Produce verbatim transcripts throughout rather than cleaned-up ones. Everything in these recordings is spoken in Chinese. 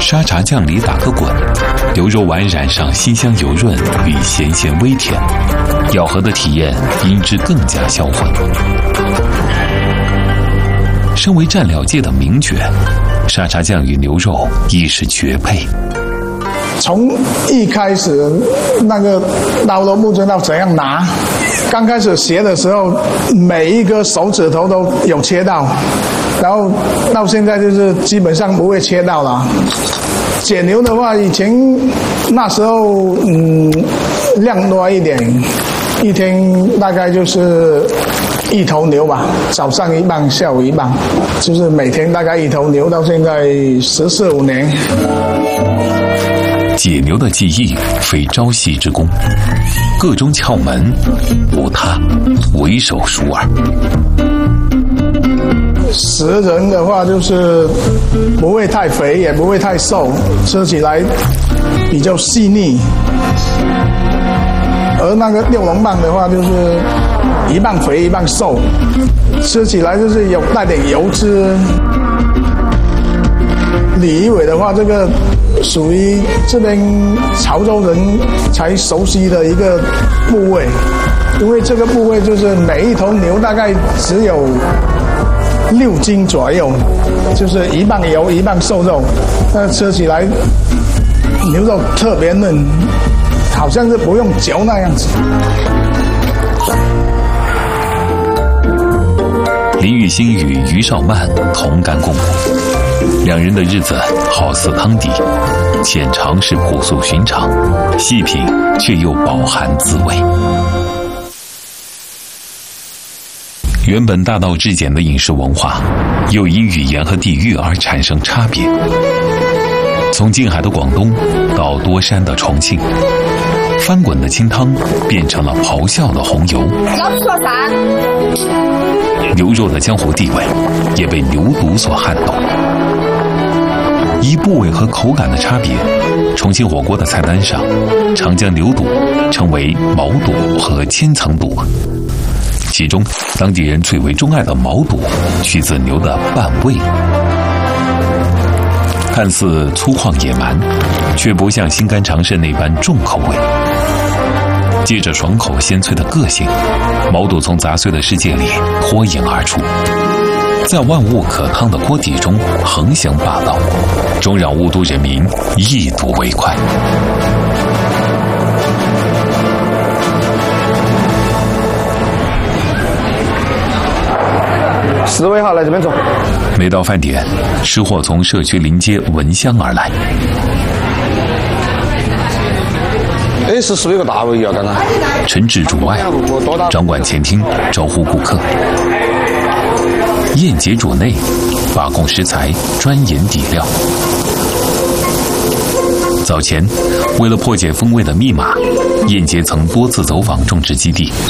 沙茶酱里打个滚，牛肉丸染上鲜香油润与咸咸微甜，咬合的体验因之更加销魂。身为蘸料界的名角，沙茶酱与牛肉亦是绝配。 从一开始那个刀都不知道怎样拿，刚开始学的时候，每一个手指头都有切到，然后到现在就是基本上不会切到了。解牛的话，以前那时候嗯量多一点，一天大概就是一头牛吧，早上一磅，下午一磅，就是每天大概一头牛，到现在十四五年。 解牛的技艺非朝夕之功，各中窍门无他，唯手熟耳。 食人的话就是不会太肥，也不会太瘦，吃起来比较细腻。而那个六龙棒的话，就是一半肥一半瘦，吃起来就是有带点油脂。李一伟的话，这个属于这边潮州人才熟悉的一个部位，因为这个部位就是每一头牛大概只有六斤左右，就是一半油一半瘦肉，那吃起来牛肉特别嫩，好像是不用嚼那样子。 林玉兴与于少曼同甘共苦，两人的日子好似汤底，浅尝是朴素寻常，细品却又饱含滋味。原本大道至简的饮食文化，又因语言和地域而产生差别。从近海的广东到多山的重庆，翻滚的清汤变成了咆哮的红油。牛肉的江湖地位也被牛肚所撼动。依部位和口感的差别，重庆火锅的菜单上常将牛肚称为毛肚和千层肚。其中当地人最为钟爱的毛肚取自牛的半胃，看似粗犷野蛮，却不像心肝肠肾那般重口味。借着爽口鲜脆的个性，毛肚从杂碎的世界里脱颖而出，在万物可汤的锅底中横行霸道，终让雾都人民一睹为快。 四位好，来这边走。 每到饭点，吃货从社区临街闻香而来。 哎，是是不是有个大胃啊？刚才陈志主外，掌管前厅，招呼顾客。宴节主内，把控食材，专研底料。早前，为了破解风味的密码，宴节曾多次走访种植基地。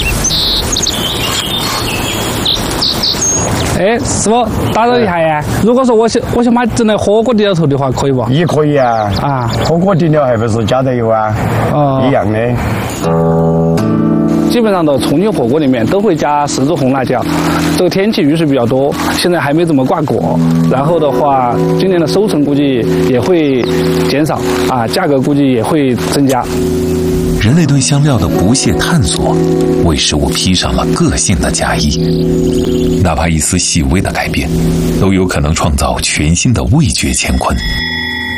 哎，师傅，打扰一下呀！如果说我想我想把整那火锅底料头的话，可以不？ 也可以啊！啊，火锅底料还不是加的油啊？哦，一样的。 基本上的重庆火锅里面都会加十字红辣椒。这个天气雨水比较多，现在还没怎么挂果。然后的话，今年的收成估计也会减少啊，价格估计也会增加。 人类对香料的不懈探索，为食物披上了个性的假衣。哪怕一丝细微的改变，都有可能创造全新的味觉乾坤。